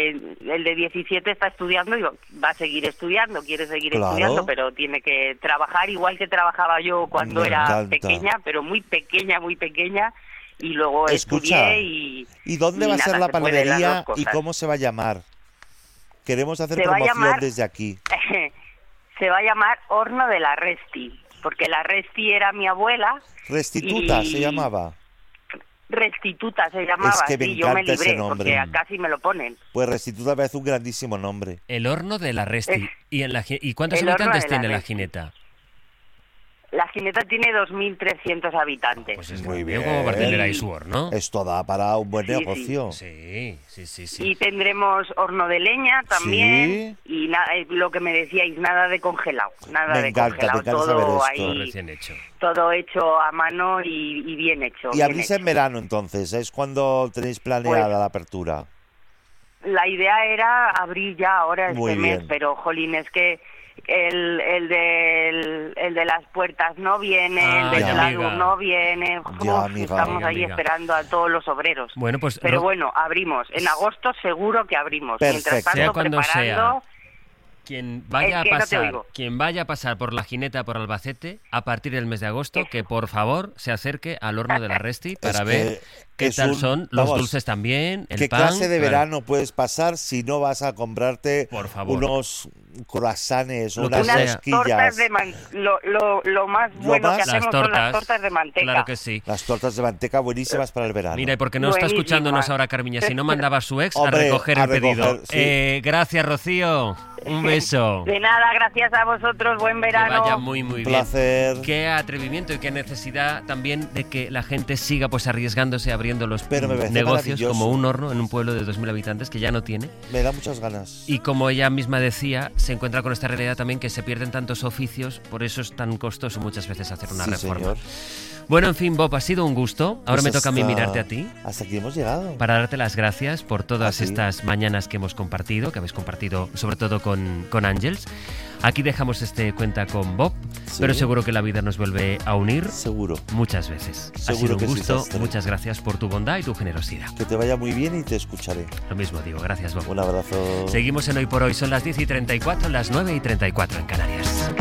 el de 17 está estudiando y va a seguir estudiando, quiere seguir Claro. estudiando, pero tiene que trabajar igual que trabajaba yo cuando Me era encanta. pequeña, pero muy pequeña, y luego Escucha, estudié ¿y dónde va a ser nada, la se puede las panadería dos y cosas. cómo se va a llamar? Queremos hacer Se va a promoción llamar- desde aquí. Se va a llamar Horno de la Resti, porque la Resti era mi abuela. Restituta y- se llamaba. Restituta se llamaba, Es que me sí, yo me encanta ese libré, nombre. porque acá sí me lo ponen. Pues Restituta me parece un grandísimo nombre. El horno de la Resti. Es- ¿Y cuántos el horno habitantes de la tiene la Resti. Gineta? La Gineta tiene 2.300 habitantes. Pues es Muy muy bien. bien. ¿Cómo va a tener ahí su horno? Esto da para un buen Sí, sí. negocio. Sí. Y tendremos horno de leña también. Sí. Y lo que me decíais, nada de congelado. Nada Me de encanta, congelado. me encanta Todo saber esto. ahí, Recién hecho. todo hecho a mano y bien hecho. Y bien abrís hecho. en verano entonces, es cuando tenéis planeada Pues- la apertura. La idea era abrir ya ahora Muy este mes, bien. pero jolín, es que el de las puertas no viene, el de ya, la amiga. luz no viene. Ya, amiga. Estamos Amiga, ahí amiga. esperando a todos los obreros. Bueno, pues Pero bueno, abrimos. En agosto seguro que abrimos. Perfecto. Mientras tanto, Sea cuando preparando. quien vaya Es que a no te pasar, oigo. quien vaya a pasar por la Gineta por Albacete a partir del mes de agosto, que por favor se acerque al horno de la Resti para Es ver que qué es tal un- son los vamos, dulces también, el ¿Qué pan. clase de claro. verano puedes pasar si no vas a comprarte Por favor. unos croissants o Lo que unas sea. Unas tortas rosquillas? de lo más Lo bueno más- que hacemos son las tortas de manteca. Claro que sí. Las tortas de manteca buenísimas para el verano. Mira, y porque no está Buenísima. escuchándonos ahora Carmiña, si no mandaba a su ex Hombre, a recoger a el pedido. recoger, sí. Gracias, Rocío. Un beso. De nada, gracias a vosotros, buen Que verano. vaya muy, muy Un bien. placer. Qué atrevimiento y qué necesidad también de que la gente siga pues arriesgándose, abriendo los Pero me parece negocios maravilloso. como un horno en un pueblo de 2.000 habitantes que ya no tiene. Me da muchas ganas. Y como ella misma decía, se encuentra con esta realidad también que se pierden tantos oficios, por eso es tan costoso muchas veces hacer una Sí, reforma. señor. Bueno, en fin, Bob, ha sido un gusto. Ahora Pues me toca a mí hasta- mirarte a ti Hasta aquí hemos llegado. para darte las gracias por todas ¿Ah, sí? estas mañanas que hemos compartido, que habéis compartido sobre todo con Ángels. Aquí dejamos este cuenta con Bob, Sí. pero seguro que la vida nos vuelve a unir Seguro. muchas veces. Ha Seguro sido un que sí, gusto, Sastre. muchas gracias por tu bondad y tu generosidad. Que te vaya muy bien y te escucharé. Lo mismo digo, gracias Bob. Un abrazo. Seguimos en Hoy por Hoy, son las 10:34, las 9:34 en Canarias.